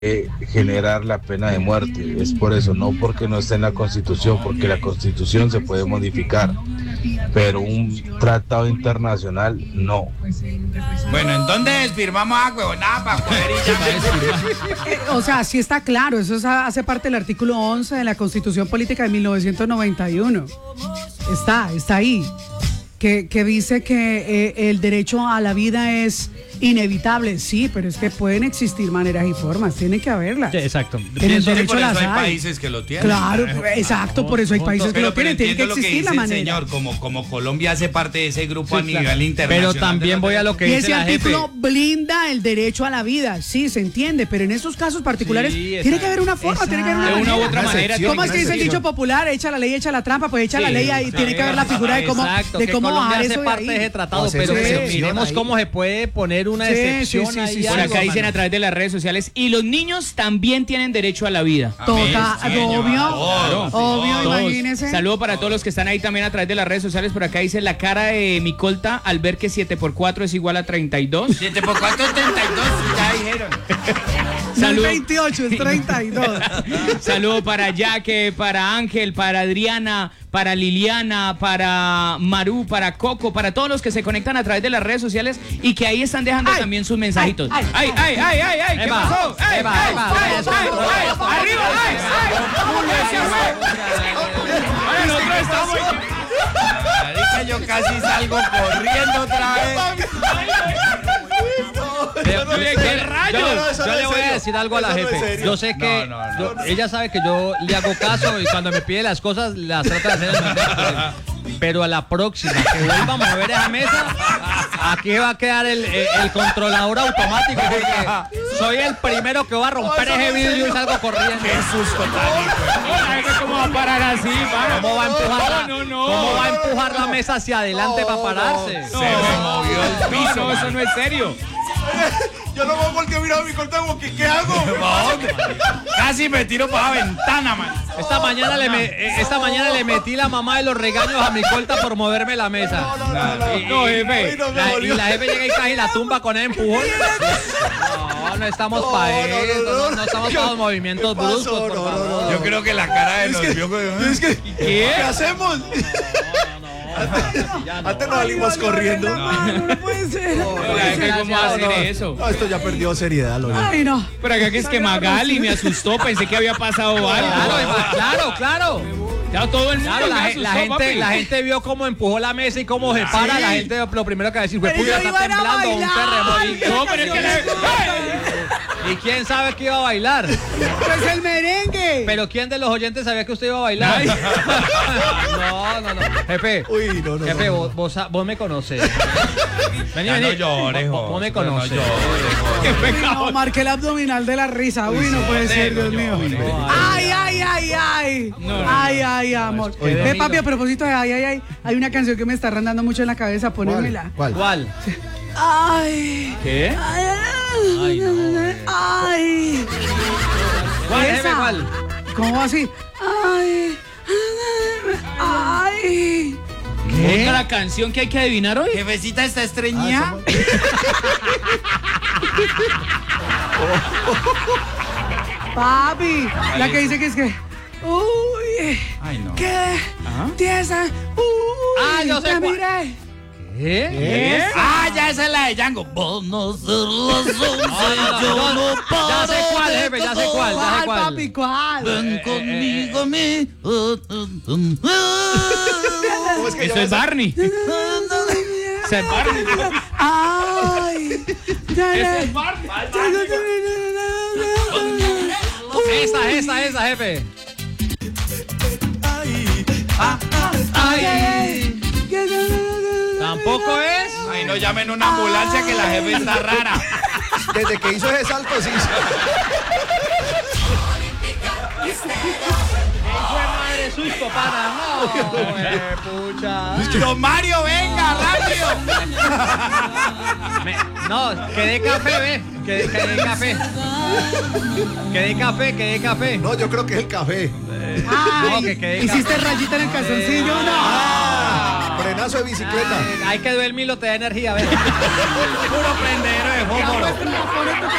generar la pena de muerte. Es por eso, no porque no esté en la Constitución, porque la Constitución se puede modificar, pero un tratado internacional no. Bueno, ¿en dónde firmamos a huevonada para poder ir ya? O sea, sí está claro, hace parte del artículo 11 de la Constitución Política de 1991. Está ahí. Que dice que el derecho a la vida es inevitable, sí, pero es que pueden existir maneras y formas, tiene que haberlas. Sí, exacto. El derecho Por las eso hay hay. países que lo tienen. Claro, exacto, por eso hay países que lo tienen, tiene que entiendo lo existir la dice el manera. señor, como Colombia hace parte de ese grupo a Sí, claro. nivel internacional. Pero también voy a lo que Y dice ese la jefe. artículo blinda el derecho a la vida, sí, se entiende, pero en esos casos particulares Sí, tiene que haber una forma, tiene que haber una de una u manera. otra manera. ¿Cómo es que dice el dicho popular? Echa la ley, echa la trampa, pues echa la ley ahí, tiene que haber la figura de cómo, Exacto, de que cómo Colombia bajar hace eso de parte de ese ahí. tratado, hacer pero una pues, excepción miremos ahí. cómo se puede poner una Sí, excepción sí, ahí. sí, Por algo, acá dicen mano. a través de las redes sociales, y los niños también tienen derecho a la vida. Total, obvio, Claro. obvio, Todos. imagínese. Saludo para todos los que están ahí también a través de las redes sociales. Por acá dice la cara de Micolta al ver que 7x4 es igual a 32. 7 por 4 es 32, ya dijeron. No es Saludo. 28, es 32. Saludo para Yaque, para Ángel, para Adriana, para Liliana, para Maru, para Coco, para todos los que se conectan a través de las redes sociales y que ahí están dejando también sus mensajitos. ¡Ay! ¿Qué Eva, pasó? Eva, ¡Arriba! Nosotros estamos... Marica, yo casi salgo corriendo otra vez. ¿Qué rayos? Yo le voy a decir algo a la jefe. Yo sé que ella sabe que yo le hago caso y cuando me pide las cosas las trato de hacer en el momento. Pero a la próxima que vuelva a mover esa mesa, aquí va a quedar el controlador automático porque soy el primero que va a romper ese vidrio y salgo corriendo. Qué susto tan ¿Cómo va a parar así, mano? ¿Cómo va a empujar No. ¿Cómo va a empujar la mesa hacia adelante para pararse? Se me movió el piso. No, eso no es serio. Yo no voy porque mira mi corta como que ¿qué hago? Casi me tiro para la ventana, man. Esta mañana le metí la mamá de los regaños a mi corta por moverme la mesa. No, jefe. Y la jefe llega y casi la tumba con el empujón. No estamos para eso, no estamos para los movimientos bruscos, por favor. Yo creo que la cara de los vio. ¿Qué hacemos? Antes nos salimos corriendo. No puede ser. ¿Cómo va a hacer eso? No, esto ya perdió seriedad, lo Ay, no. Pero acá que es que Magali me asustó, pensé que había pasado algo. Claro. Ya todo el mundo Claro, me asustó, papi. la gente vio cómo empujó la mesa y cómo se para. La gente lo primero que va a decir, Pero puta, yo está iba a temblando, un bailar. terremoto. No, pero es que ¿Y quién sabe que iba a bailar? Pues el merengue. Pero ¿quién de los oyentes sabía que usted iba a bailar? No. Jefe, Uy, no. jefe, vos me conoces. Vení. No llores, Vos me conoces. qué pecado. No, marqué el abdominal de la risa. Uy, no puede ser, Dios mío. Ay. Ay, amor. Ve, papi, a propósito de ay, hay una canción que me está rondando mucho en la cabeza, ponémela. ¿Cuál? Ay. ¿Qué? Ay. Ay. ¿Cuál, Esa. jefe, cuál? ¿Cómo así? Ay. Ay. ¿Otra canción que hay que adivinar hoy? Jefecita está estreñida. Papi, la que dice que es que. Uy. Ay, no. ¿Qué? Tiesa. Uy. Yo sé te cuál. miré. ¿Qué? Ah, ya esa es la de Django. Vos no ser las 11, yo no paro. Ya sé cuál, jefe, ya sé cuál. ¿Cuál, papi? ¿Cuál? Ven conmigo, mi. Eso es Barney. Eso es Barney. Ay. Eso es Barney. Esa, jefe. Ay. ¿Tampoco es? Ay, no llamen una ambulancia que la jefe está rara. Desde que hizo ese salto, sí. Madre susto, pana. No, pucha. Don Mario, venga, rápido. No, que dé café, ve. Que dé café. Que dé café. No, yo creo que es el café. No, que quede ¿Hiciste rayita en el calzoncillo? No. Frenazo de bicicleta. Hay que duermir, te da energía, ve. Puro prendedero de fósforo. Ponete